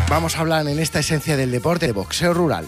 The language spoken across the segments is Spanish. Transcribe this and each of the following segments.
Vamos a hablar en esta esencia del deporte de boxeo rural.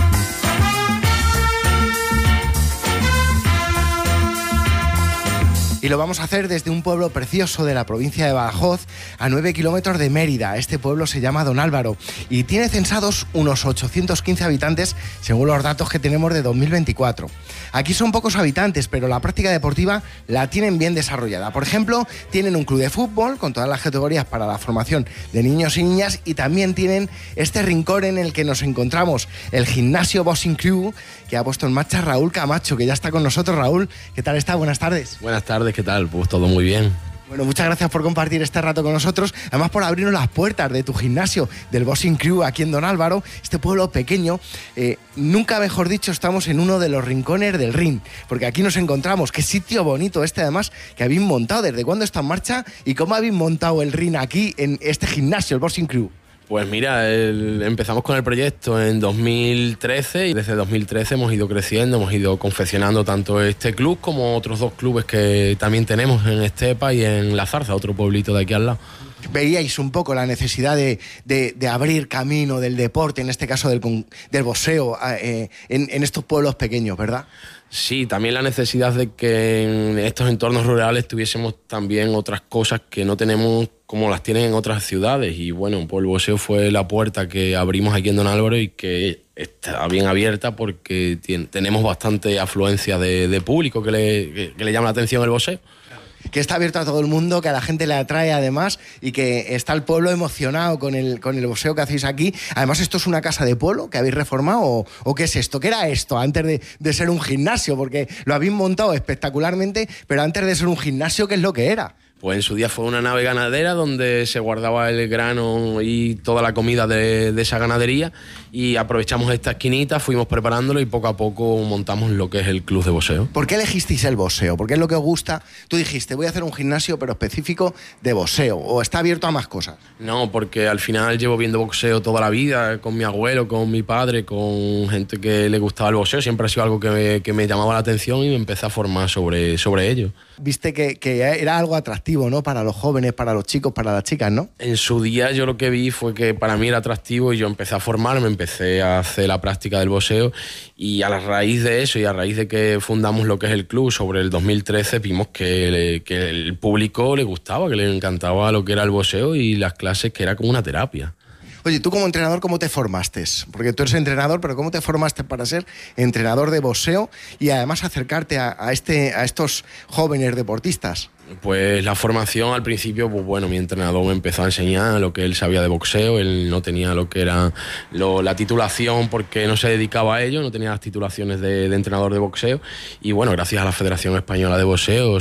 Y lo vamos a hacer desde un pueblo precioso de la provincia de Badajoz, a 9 kilómetros de Mérida. Este pueblo se llama Don Álvaro y tiene censados unos 815 habitantes, según los datos que tenemos de 2024. Aquí son pocos habitantes, pero la práctica deportiva la tienen bien desarrollada. Por ejemplo, tienen un club de fútbol con todas las categorías para la formación de niños y niñas, y también tienen este rincón en el que nos encontramos, el gimnasio Boxing Crew, que ha puesto en marcha Raúl Camacho, que ya está con nosotros. Raúl, ¿qué tal está? Buenas tardes. Buenas tardes, ¿qué tal? Pues todo muy bien. Bueno, muchas gracias por compartir este rato con nosotros, además por abrirnos las puertas de tu gimnasio, del Boxing Crew, aquí en Don Álvaro, este pueblo pequeño. Nunca mejor dicho, estamos en uno de los rincones del ring, porque aquí nos encontramos. Qué sitio bonito este, además, que habéis montado. ¿Desde cuándo está en marcha y cómo habéis montado el ring aquí en este gimnasio, el Boxing Crew? Pues mira, empezamos con el proyecto en 2013 y desde 2013 hemos ido creciendo, hemos ido confeccionando tanto este club como otros dos clubes que también tenemos en Estepa y en La Zarza, otro pueblito de aquí al lado. Veíais un poco la necesidad de abrir camino del deporte, en este caso del boxeo, en estos pueblos pequeños, ¿verdad? Sí, también la necesidad de que en estos entornos rurales tuviésemos también otras cosas que no tenemos como las tienen en otras ciudades. Y bueno, pues el boxeo fue la puerta que abrimos aquí en Don Álvaro y que está bien abierta porque tenemos bastante afluencia de público que le llama la atención el boxeo. Que está abierto a todo el mundo, que a la gente le atrae además y que está el pueblo emocionado con el boxeo que hacéis aquí. Además, ¿esto es una casa de pueblo que habéis reformado o qué es esto? ¿Qué era esto antes de ser un gimnasio? Porque lo habéis montado espectacularmente, pero antes de ser un gimnasio, ¿qué es lo que era? Pues en su día fue una nave ganadera donde se guardaba el grano y toda la comida de esa ganadería, y aprovechamos esta esquinita, fuimos preparándolo y poco a poco montamos lo que es el club de boxeo. ¿Por qué elegisteis el boxeo? ¿Por qué es lo que os gusta? Tú dijiste, voy a hacer un gimnasio pero específico de boxeo, ¿o está abierto a más cosas? No, porque al final llevo viendo boxeo toda la vida, con mi abuelo, con mi padre, con gente que le gustaba el boxeo. Siempre ha sido algo que me llamaba la atención y me empecé a formar sobre ello. Viste que era algo atractivo, ¿no? Para los jóvenes, para los chicos, para las chicas, ¿no? En su día yo lo que vi fue que para mí era atractivo y yo empecé a formarme, empecé a hacer la práctica del boxeo, y a la raíz de eso y a raíz de que fundamos lo que es el club sobre el 2013 vimos que el público le gustaba, que le encantaba lo que era el boxeo y las clases, que era como una terapia. Oye, tú como entrenador, ¿cómo te formaste? Porque tú eres entrenador, pero ¿cómo te formaste para ser entrenador de boxeo y además acercarte a estos jóvenes deportistas? Pues la formación al principio, pues bueno, mi entrenador me empezó a enseñar lo que él sabía de boxeo. Él no tenía lo que era la titulación porque no se dedicaba a ello, no tenía las titulaciones de entrenador de boxeo, y bueno, gracias a la Federación Española de Boxeo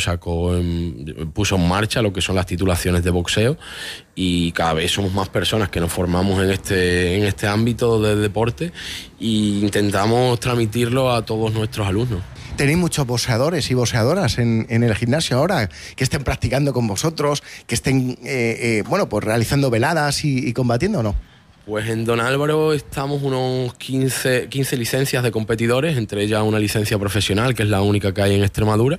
puso en marcha lo que son las titulaciones de boxeo, y cada vez somos más personas que nos formamos en este ámbito de deporte e intentamos transmitirlo a todos nuestros alumnos. Tenéis muchos boxeadores y boxeadoras en el gimnasio ahora, que estén practicando con vosotros, que estén pues realizando veladas y combatiendo, ¿no? Pues en Don Álvaro estamos unos 15 licencias de competidores, entre ellas una licencia profesional, que es la única que hay en Extremadura,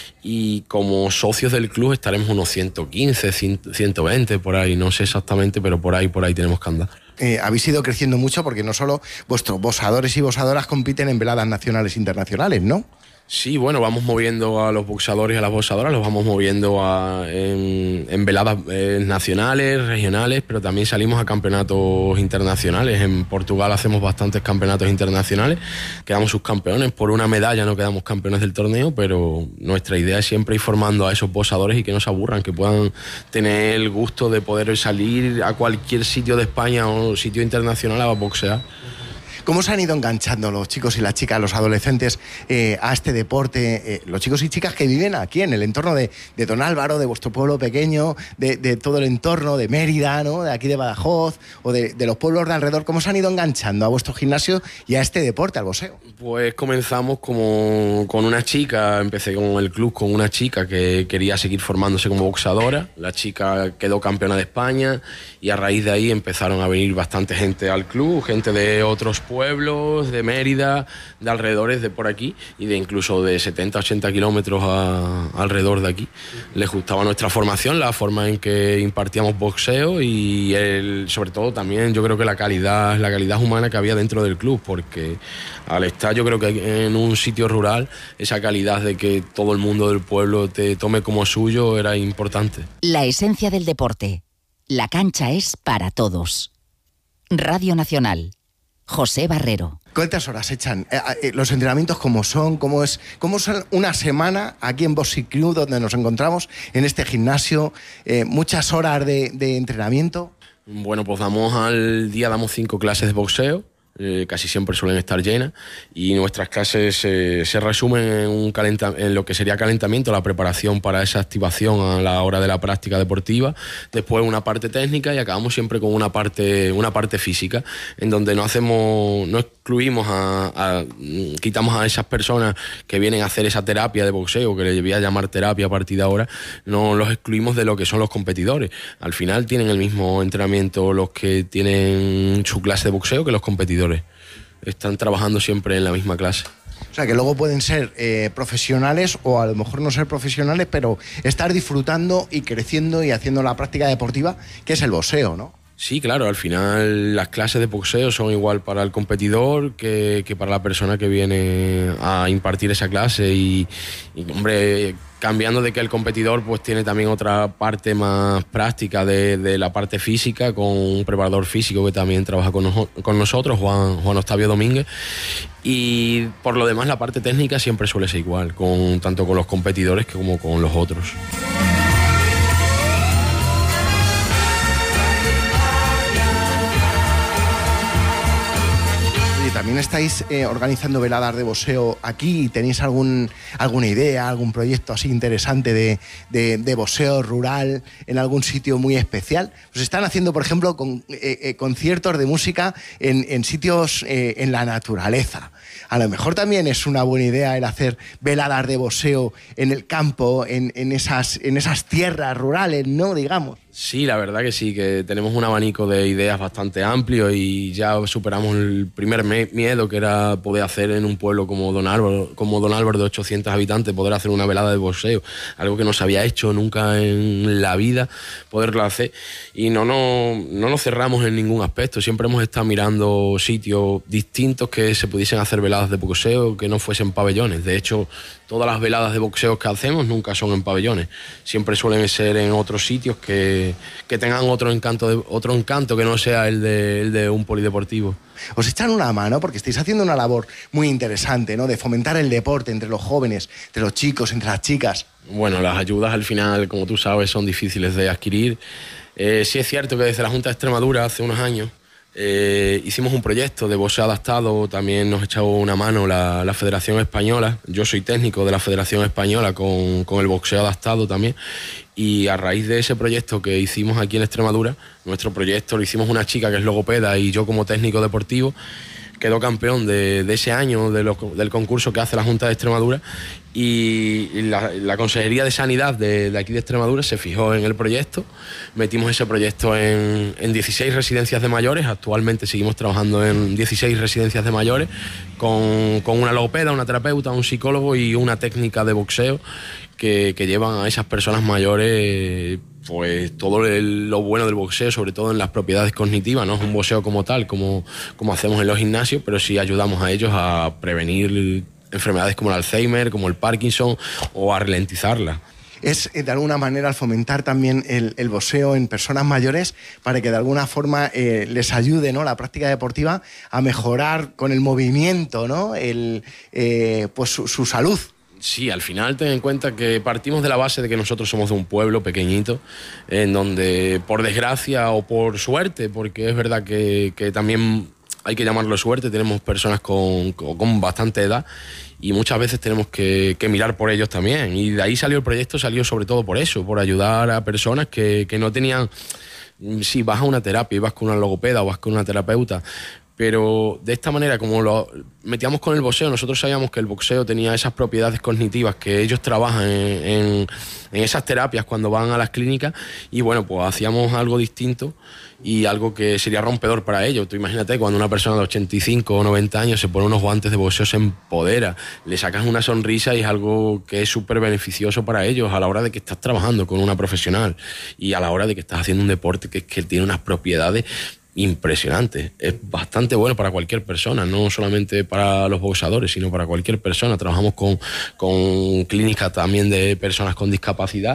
y como socios del club estaremos unos 115, 120, por ahí, no sé exactamente, pero por ahí tenemos que andar. Habéis ido creciendo mucho porque no solo vuestros boxeadores y boxeadoras compiten en veladas nacionales e internacionales, ¿no? Sí, bueno, vamos moviendo a los boxeadores y a las boxeadoras, los vamos moviendo en veladas nacionales, regionales, pero también salimos a campeonatos internacionales. En Portugal hacemos bastantes campeonatos internacionales, quedamos subcampeones, por una medalla no quedamos campeones del torneo, pero nuestra idea es siempre ir formando a esos boxeadores y que no se aburran, que puedan tener el gusto de poder salir a cualquier sitio de España o sitio internacional a boxear. ¿Cómo se han ido enganchando los chicos y las chicas, los adolescentes, a este deporte? Los chicos y chicas que viven aquí en el entorno de Don Álvaro, de vuestro pueblo pequeño, de todo el entorno de Mérida, ¿no? De aquí de Badajoz, o de los pueblos de alrededor. ¿Cómo se han ido enganchando a vuestro gimnasio y a este deporte, al boxeo? Pues comenzamos con una chica, empecé con el club con una chica que quería seguir formándose como boxeadora. La chica quedó campeona de España y a raíz de ahí empezaron a venir bastante gente al club, gente de otros pueblos pueblos, de Mérida, de alrededores de por aquí y de incluso de 70, 80 kilómetros alrededor de aquí. Les gustaba nuestra formación, la forma en que impartíamos boxeo y sobre todo también yo creo que la calidad humana que había dentro del club, porque al estar yo creo que en un sitio rural, esa calidad de que todo el mundo del pueblo te tome como suyo era importante. La esencia del deporte. La cancha es para todos. Radio Nacional. José Barrero. ¿Cuántas horas echan los entrenamientos? ¿Cómo son? ¿Cómo son una semana aquí en Boxing Club, donde nos encontramos en este gimnasio? ¿Muchas horas de entrenamiento? Bueno, pues damos 5 clases de boxeo. Casi siempre suelen estar llenas y nuestras clases se resumen en lo que sería calentamiento, la preparación para esa activación a la hora de la práctica deportiva, después una parte técnica y acabamos siempre con una parte física, en donde no excluimos quitamos a esas personas que vienen a hacer esa terapia de boxeo, que le voy a llamar terapia a partir de ahora, no los excluimos de lo que son los competidores. Al final tienen el mismo entrenamiento los que tienen su clase de boxeo que los competidores. Están trabajando siempre en la misma clase. O sea, que luego pueden ser profesionales o a lo mejor no ser profesionales, pero estar disfrutando y creciendo y haciendo la práctica deportiva, que es el boxeo, ¿no? Sí, claro, al final las clases de boxeo son igual para el competidor que para la persona que viene a impartir esa clase y hombre, cambiando de que el competidor pues tiene también otra parte más práctica de la parte física, con un preparador físico que también trabaja con nosotros, Juan Octavio Domínguez, y por lo demás la parte técnica siempre suele ser igual, tanto con los competidores como con los otros. También estáis organizando veladas de boxeo aquí. ¿Tenéis alguna idea, algún proyecto así interesante de boxeo rural en algún sitio muy especial? Pues están haciendo, por ejemplo, conciertos de música en sitios en la naturaleza. A lo mejor también es una buena idea el hacer veladas de boxeo en el campo, en esas tierras rurales, ¿no? Digamos. Sí, la verdad que sí, que tenemos un abanico de ideas bastante amplio y ya superamos el primer miedo, que era poder hacer en un pueblo como Don Álvaro de 800 habitantes, poder hacer una velada de boxeo, algo que no se había hecho nunca en la vida, poderlo hacer. Y no nos cerramos en ningún aspecto, siempre hemos estado mirando sitios distintos que se pudiesen hacer veladas de boxeo, que no fuesen pabellones. De hecho, todas las veladas de boxeo que hacemos nunca son en pabellones, siempre suelen ser en otros sitios que tengan otro encanto que no sea el de un polideportivo. Os echan una mano porque estáis haciendo una labor muy interesante, ¿no? De fomentar el deporte entre los jóvenes, entre los chicos, entre las chicas. Bueno, las ayudas al final, como tú sabes, son difíciles de adquirir. Sí es cierto que desde la Junta de Extremadura hace unos años hicimos un proyecto de boxeo adaptado, también nos echó una mano la Federación Española. Yo soy técnico de la Federación Española con el boxeo adaptado también, y a raíz de ese proyecto que hicimos aquí en Extremadura, nuestro proyecto lo hicimos una chica que es logopeda y yo como técnico deportivo, quedó campeón de ese año del concurso que hace la Junta de Extremadura, y la Consejería de Sanidad de aquí de Extremadura se fijó en el proyecto. Metimos ese proyecto en 16 residencias de mayores. Actualmente seguimos trabajando en 16 residencias de mayores con una logopeda, una terapeuta, un psicólogo y una técnica de boxeo que llevan a esas personas mayores pues todo lo bueno del boxeo, sobre todo en las propiedades cognitivas. No es un boxeo como tal, como hacemos en los gimnasios, pero sí ayudamos a ellos a prevenir enfermedades como el Alzheimer, como el Parkinson, o a ralentizarla. Es de alguna manera al fomentar también el boxeo en personas mayores para que de alguna forma les ayude, ¿no?, la práctica deportiva a mejorar con el movimiento, ¿no?, pues su salud. Sí, al final ten en cuenta que partimos de la base de que nosotros somos de un pueblo pequeñito, en donde por desgracia o por suerte, porque es verdad que también hay que llamarlo suerte, tenemos personas con bastante edad y muchas veces tenemos que mirar por ellos también. Y de ahí salió el proyecto, salió sobre todo por eso, por ayudar a personas que no tenían... Si vas a una terapia y vas con una logopeda o vas con una terapeuta, pero de esta manera, como lo metíamos con el boxeo, nosotros sabíamos que el boxeo tenía esas propiedades cognitivas que ellos trabajan en esas terapias cuando van a las clínicas, y bueno, pues hacíamos algo distinto y algo que sería rompedor para ellos. Tú imagínate cuando una persona de 85 o 90 años se pone unos guantes de boxeo, se empodera, le sacas una sonrisa y es algo que es súper beneficioso para ellos a la hora de que estás trabajando con una profesional y a la hora de que estás haciendo un deporte que tiene unas propiedades impresionante. Es bastante bueno para cualquier persona, no solamente para los boxeadores, sino para cualquier persona. Trabajamos con clínicas también de personas con discapacidad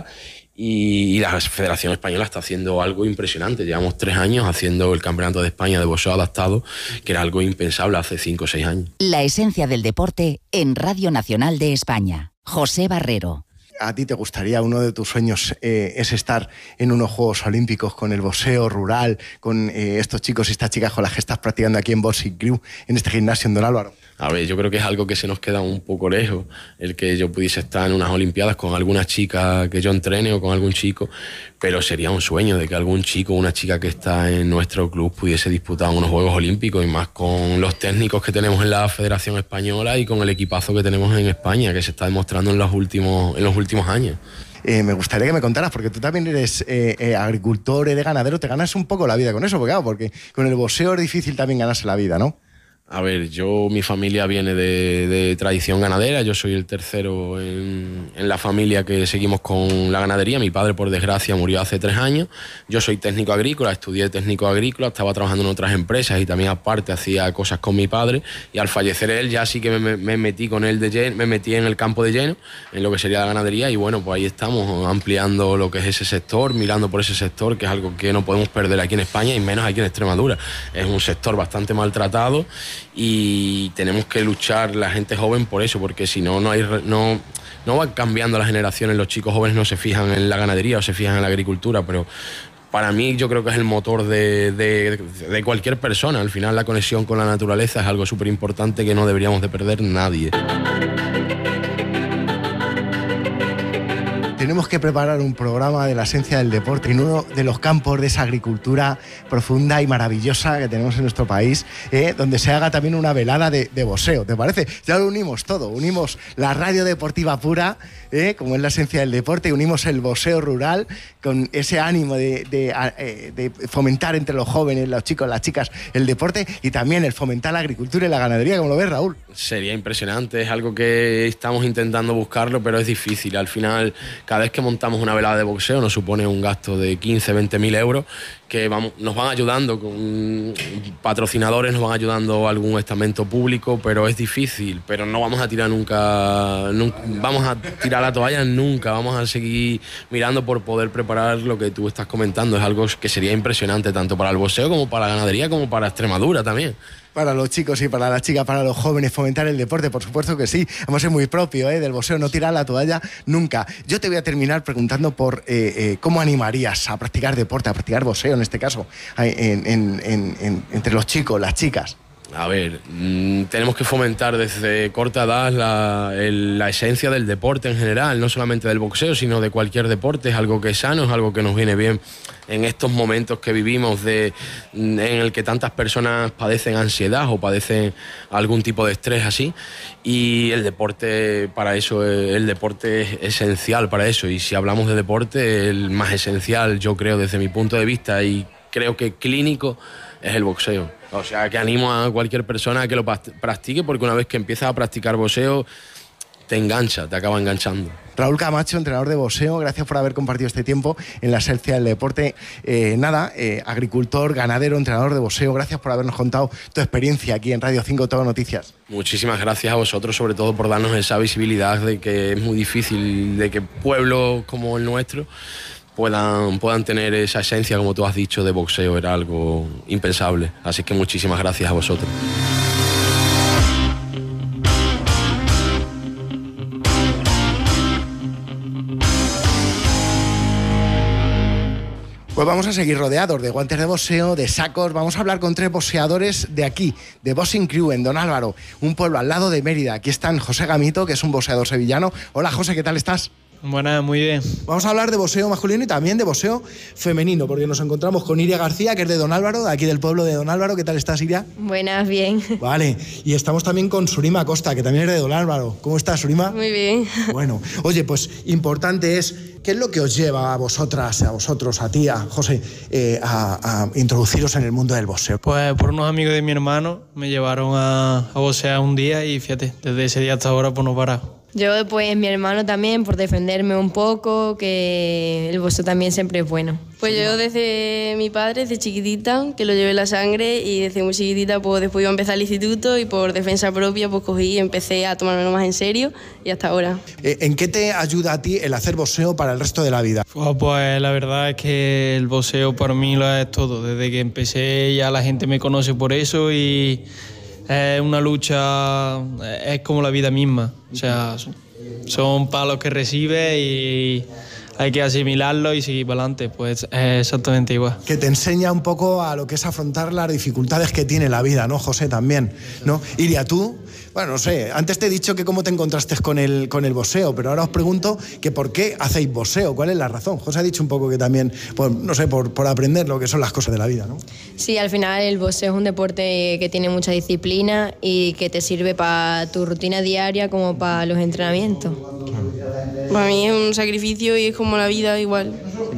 y la Federación Española está haciendo algo impresionante. Llevamos 3 años haciendo el Campeonato de España de boxeo adaptado, que era algo impensable hace 5 o 6 años. La esencia del deporte en Radio Nacional de España. José Barrero. ¿A ti te gustaría, uno de tus sueños es estar en unos Juegos Olímpicos con el boxeo rural, con estos chicos y estas chicas con las que estás practicando aquí en Boxing Crew, en este gimnasio en Don Álvaro? A ver, yo creo que es algo que se nos queda un poco lejos, el que yo pudiese estar en unas Olimpiadas con alguna chica que yo entrene o con algún chico, pero sería un sueño de que algún chico o una chica que está en nuestro club pudiese disputar unos Juegos Olímpicos, y más con los técnicos que tenemos en la Federación Española y con el equipazo que tenemos en España, que se está demostrando en los últimos años. Me gustaría que me contaras, porque tú también eres agricultor, eres ganadero, te ganas un poco la vida con eso, porque, claro, porque con el boxeo es difícil también ganarse la vida, ¿no? A ver, mi familia viene de tradición ganadera, yo soy el tercero en la familia que seguimos con la ganadería. Mi padre, por desgracia, murió hace 3 años. Yo soy técnico agrícola, estudié técnico agrícola, estaba trabajando en otras empresas y también aparte hacía cosas con mi padre, y al fallecer él ya sí que me metí con él me metí en el campo de lleno, en lo que sería la ganadería, y bueno, pues ahí estamos ampliando lo que es ese sector, mirando por ese sector, que es algo que no podemos perder aquí en España y menos aquí en Extremadura. Es un sector bastante maltratado y tenemos que luchar la gente joven por eso, porque si no, no van cambiando las generaciones. Los chicos jóvenes no se fijan en la ganadería o se fijan en la agricultura, pero para mí yo creo que es el motor de cualquier persona. Al final la conexión con la naturaleza es algo súper importante que no deberíamos de perder nadie. Tenemos que preparar un programa de la esencia del deporte en uno de los campos de esa agricultura profunda y maravillosa que tenemos en nuestro país, donde se haga también una velada de boxeo, ¿te parece? Ya lo unimos todo, unimos la radio deportiva pura, como es la esencia del deporte, y unimos el boxeo rural con ese ánimo de fomentar entre los jóvenes, los chicos, las chicas, el deporte, y también el fomentar la agricultura y la ganadería, como lo ves, Raúl. Sería impresionante, es algo que estamos intentando buscarlo, pero es difícil. Al final, cada vez que montamos una velada de boxeo nos supone un gasto de 15-20 mil euros que nos van ayudando con patrocinadores, nos van ayudando algún estamento público, pero es difícil. Pero no vamos a tirar nunca vamos a tirar la toalla nunca, vamos a seguir mirando por poder preparar lo que tú estás comentando. Es algo que sería impresionante tanto para el boxeo como para la ganadería como para Extremadura también. Para los chicos y para las chicas, para los jóvenes, fomentar el deporte, por supuesto que sí. Vamos a ser muy propio del boxeo, no tirar la toalla nunca. Yo te voy a terminar preguntando por cómo animarías a practicar deporte, a practicar boxeo en este caso, entre los chicos, las chicas. A ver, tenemos que fomentar desde corta edad la esencia del deporte en general, no solamente del boxeo, sino de cualquier deporte. Es algo que es sano, es algo que nos viene bien en estos momentos que vivimos en el que tantas personas padecen ansiedad o padecen algún tipo de estrés así, y el deporte para eso, el deporte es esencial para eso. Y si hablamos de deporte, el más esencial, yo creo, desde mi punto de vista, y creo que clínico, es el boxeo. O sea, que animo a cualquier persona a que lo practique, porque una vez que empiezas a practicar boxeo, te engancha, te acaba enganchando. Raúl Camacho, entrenador de boxeo, gracias por haber compartido este tiempo en la esencia del deporte. Agricultor, ganadero, entrenador de boxeo, gracias por habernos contado tu experiencia aquí en Radio 5 Todo Noticias. Muchísimas gracias a vosotros, sobre todo por darnos esa visibilidad de que es muy difícil de que pueblos como el nuestro puedan tener esa esencia, como tú has dicho, de boxeo. Era algo impensable. Así que muchísimas gracias a vosotros. Pues vamos a seguir rodeados de guantes de boxeo, de sacos. Vamos a hablar con 3 boxeadores de aquí, de Boxing Crew, en Don Álvaro, un pueblo al lado de Mérida. Aquí están José Gamito, que es un boxeador sevillano. Hola, José, ¿qué tal estás? Buenas, muy bien. Vamos a hablar de boxeo masculino y también de boxeo femenino, porque nos encontramos con Iria García, que es de Don Álvaro, de aquí del pueblo de Don Álvaro. ¿Qué tal estás, Iria? Buenas, bien. Vale, y estamos también con Surima Costa, que también es de Don Álvaro. ¿Cómo estás, Surima? Muy bien. Bueno, oye, pues importante es, ¿qué es lo que os lleva a vosotras, a vosotros, a ti, a José, a introduciros en el mundo del boxeo? Pues por unos amigos de mi hermano me llevaron a boxear un día y fíjate, desde ese día hasta ahora pues no he parado. Yo, pues mi hermano también, por defenderme un poco, que el boxeo también siempre es bueno. Pues yo desde mi padre, desde chiquitita, que lo llevé en la sangre, y desde muy chiquitita pues después iba a empezar el instituto y por defensa propia pues cogí y empecé a tomármelo más en serio y hasta ahora. ¿En qué te ayuda a ti el hacer boxeo para el resto de la vida? Pues la verdad es que el boxeo para mí lo es todo. Desde que empecé ya la gente me conoce por eso y es una lucha, es como la vida misma. O sea, son palos que recibes y hay que asimilarlo y seguir para adelante, pues es exactamente igual. Que te enseña un poco a lo que es afrontar las dificultades que tiene la vida, ¿no, José? También, ¿no? Iria, tú, bueno, no sé, antes te he dicho que cómo te encontraste con el boxeo, pero ahora os pregunto que por qué hacéis boxeo, ¿cuál es la razón? José ha dicho un poco que también, pues, no sé, por aprender lo que son las cosas de la vida, ¿no? Sí, al final el boxeo es un deporte que tiene mucha disciplina y que te sirve para tu rutina diaria como para los entrenamientos. Para mí es un sacrificio y es como la vida igual.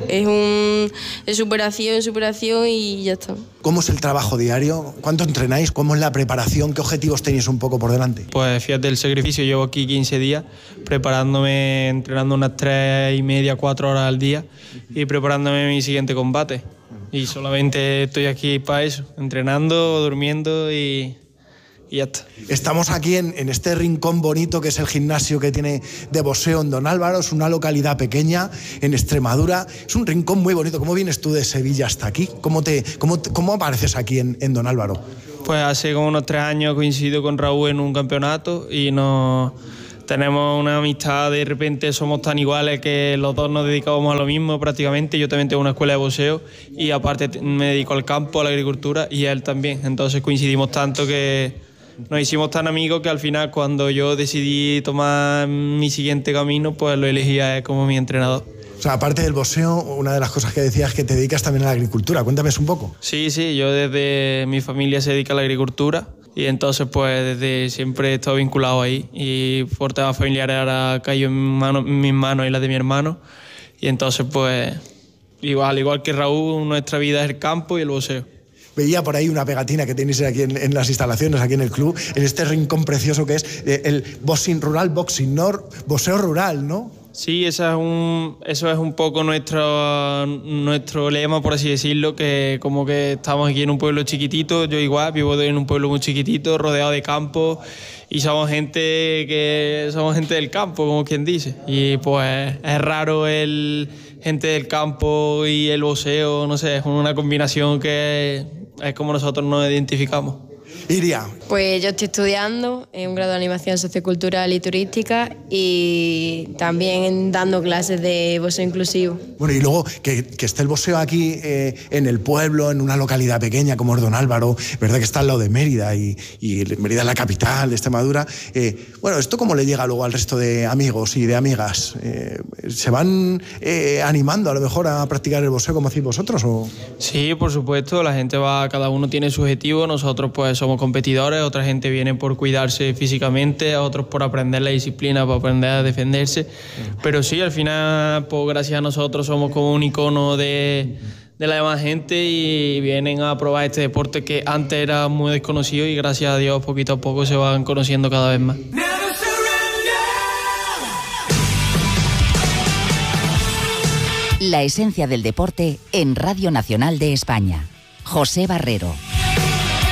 Es superación y ya está. ¿Cómo es el trabajo diario? ¿Cuánto entrenáis? ¿Cómo es la preparación? ¿Qué objetivos tenéis un poco por delante? Pues fíjate, el sacrificio, llevo aquí 15 días preparándome, entrenando unas 3,5, 4 horas al día y preparándome mi siguiente combate. Y solamente estoy aquí para eso, entrenando, durmiendo y ya está. Estamos aquí en este rincón bonito que es el gimnasio que tiene de boxeo en Don Álvaro. Es una localidad pequeña en Extremadura. Es un rincón muy bonito. ¿Cómo vienes tú de Sevilla hasta aquí? ¿Cómo apareces aquí en Don Álvaro? Pues hace como unos 3 años coincido con Raúl en un campeonato y tenemos una amistad, de repente somos tan iguales que los dos nos dedicábamos a lo mismo prácticamente. Yo también tengo una escuela de boxeo y aparte me dedico al campo, a la agricultura y él también. Entonces coincidimos tanto que nos hicimos tan amigos que al final cuando yo decidí tomar mi siguiente camino, pues lo elegí a él como mi entrenador. O sea, aparte del boxeo, una de las cosas que decías es que te dedicas también a la agricultura. Cuéntame eso un poco. Sí, yo desde mi familia se dedica a la agricultura y entonces pues desde siempre he estado vinculado ahí y por temas familiares ahora cayó en mis manos y las de mi hermano y entonces pues igual que Raúl, nuestra vida es el campo y el boxeo. Veía por ahí una pegatina que tenéis aquí en las instalaciones, aquí en el club, en este rincón precioso que es el boxing rural, boxeo rural, ¿no? Sí, eso es un poco nuestro lema, por así decirlo, que como que estamos aquí en un pueblo chiquitito, yo igual vivo en un pueblo muy chiquitito, rodeado de campo, y somos gente del campo, como quien dice. Y pues es raro gente del campo y el boxeo, no sé, es una combinación que es como nosotros nos identificamos. Iria. Pues yo estoy estudiando en un grado de animación sociocultural y turística y también dando clases de boxeo inclusivo. Bueno, y luego que esté el boxeo aquí en el pueblo, en una localidad pequeña como es Don Álvaro, verdad que está al lado de Mérida y Mérida es la capital de Extremadura. Bueno, ¿esto cómo le llega luego al resto de amigos y de amigas? ¿Se van animando a lo mejor a practicar el boxeo como hacéis vosotros? ¿O? Sí, por supuesto, la gente cada uno tiene su objetivo, nosotros pues somos competidores, otra gente viene por cuidarse físicamente, otros por aprender la disciplina, por aprender a defenderse, pero sí, al final, pues gracias a nosotros somos como un icono de la demás gente y vienen a probar este deporte que antes era muy desconocido y gracias a Dios poquito a poco se van conociendo cada vez más. La esencia del deporte en Radio Nacional de España. José Barrero.